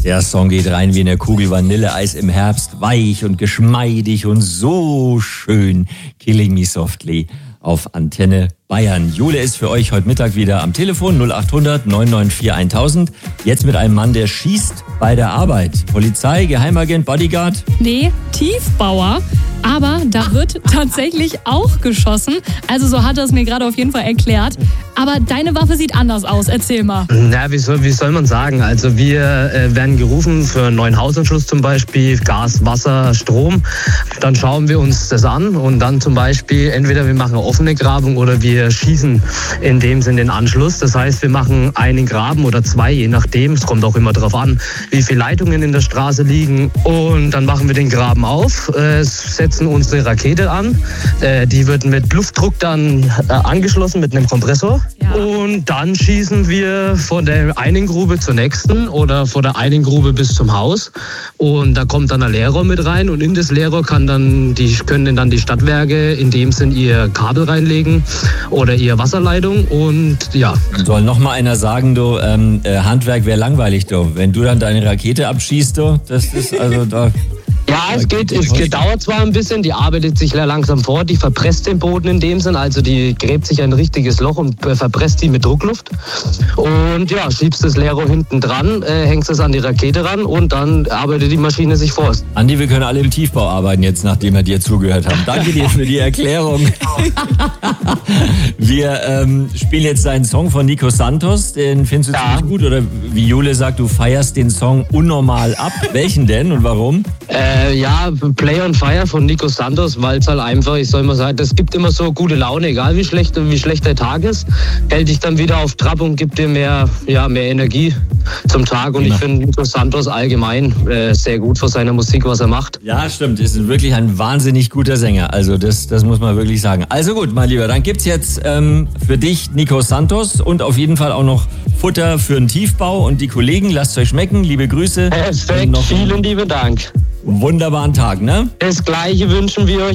Der Song geht rein wie eine Kugel Vanilleeis im Herbst, weich und geschmeidig und so schön. Killing Me Softly auf Antenne Bayern. Jule ist für euch heute Mittag wieder am Telefon 0800 994 1000. Jetzt mit einem Mann, der schießt bei der Arbeit. Polizei, Geheimagent, Bodyguard? Nee, Tiefbauer. Aber da wird tatsächlich auch geschossen. Also so hat er es mir gerade auf jeden Fall erklärt. Aber deine Waffe sieht anders aus. Erzähl mal. Na, wie soll man sagen? Also wir werden gerufen für einen neuen Hausanschluss zum Beispiel, Gas, Wasser, Strom. Dann schauen wir uns das an und dann zum Beispiel entweder wir machen eine offene Grabung oder wir schießen in dem Sinne den Anschluss. Das heißt, wir machen einen Graben oder zwei, je nachdem. Es kommt auch immer darauf an, wie viele Leitungen in der Straße liegen. Und dann machen wir den Graben auf, setzen unsere Rakete an. Die wird mit Luftdruck dann angeschlossen mit einem Kompressor. Ja. Und dann schießen wir von der einen Grube zur nächsten oder von der einen Grube bis zum Haus. Und da kommt dann ein Leerrohr mit rein und in das Leerrohr können dann die Stadtwerke in dem Sinn ihr Kabel reinlegen oder ihre Wasserleitung und ja. Soll noch mal einer sagen, du, Handwerk wäre langweilig, du. Wenn du dann deine Rakete abschießt, du, das ist also da... Ja, es dauert zwar ein bisschen, die arbeitet sich langsam vor, die verpresst den Boden in dem Sinn, also die gräbt sich ein richtiges Loch und verpresst die mit Druckluft und ja, schiebst das Leerrohr hinten dran, hängst es an die Rakete ran und dann arbeitet die Maschine sich vor. Andi, wir können alle im Tiefbau arbeiten jetzt, nachdem wir dir zugehört haben. Danke dir für die Erklärung. Wir spielen jetzt einen Song von Nico Santos, den findest du ziemlich gut oder wie Jule sagt, du feierst den Song unnormal ab. Welchen denn und warum? Ja, Play on Fire von Nico Santos, weil es halt einfach, ich soll mal sagen, das gibt immer so gute Laune, egal wie schlecht der Tag ist, hält dich dann wieder auf Trab und gibt dir mehr Energie zum Tag und ich finde Nico Santos allgemein sehr gut für seine Musik, was er macht. Ja, stimmt, ist wirklich ein wahnsinnig guter Sänger, also das muss man wirklich sagen. Also gut, mein Lieber, dann gibt's jetzt für dich Nico Santos und auf jeden Fall auch noch Futter für den Tiefbau und die Kollegen, lasst euch schmecken, liebe Grüße. Perfekt, vielen lieben Dank. Wunderbaren Tag, ne? Das Gleiche wünschen wir euch.